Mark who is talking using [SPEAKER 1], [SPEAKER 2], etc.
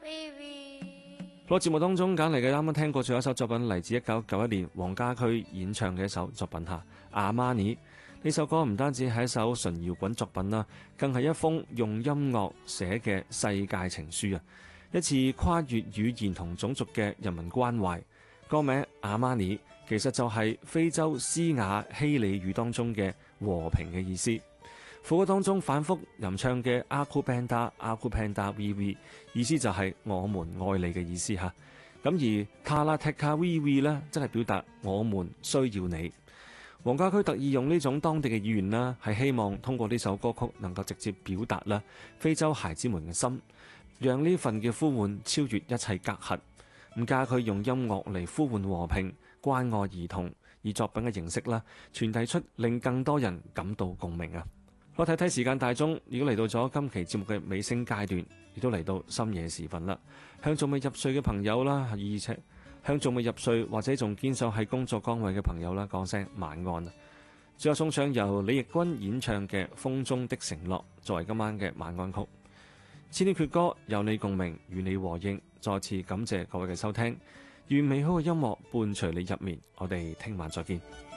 [SPEAKER 1] 我節目當中揀嚟嘅啱啱聽過最後一首作品，嚟自1991年黃家駒演唱嘅一首作品《阿瑪尼》。呢首歌唔單止係一首純搖滾作品啦，更係一封用音樂寫嘅世界情書啊！一次跨越語言同種族嘅人民關懷。歌名《阿瑪尼》其實就係非洲斯瓦希里語當中嘅和平嘅意思。副歌當中反覆吟唱嘅 Aku Panda Aku Panda VV 意思就係我們愛你嘅意思嚇。咁而 Tala Teka VV 呢，真係表達我們需要你。黃家駒特意用呢種當地嘅語言啦，係希望通過呢首歌曲能夠直接表達啦非洲孩子們嘅心，讓呢份嘅呼喚超越一切隔閡。咁家駒用音樂嚟呼喚和平、關愛兒童，以作品嘅形式啦，傳遞出令更多人感到共鳴啊！我睇睇時間大鐘，已經嚟到咗今期節目嘅尾聲階段，亦都嚟到深夜時分啦。向仲未入睡嘅朋友啦，而且向仲未入睡或者仲堅守喺工作崗位嘅朋友啦，講聲晚安啊！最後送上由李翊君演唱嘅《風中的承諾》作為今晚嘅晚安曲。千年闕歌有你共鳴，與你和應。再次感謝各位嘅收聽，願美好嘅音樂伴隨你入眠。我哋聽晚再見。